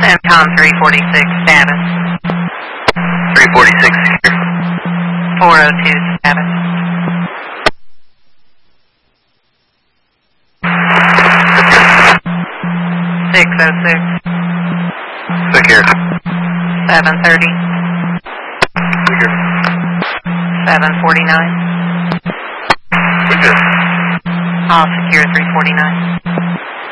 CENTCOM 346 status. 346 secure. 402 status. 606. Secure. 730. Secure. 749. Secure. All secure 349.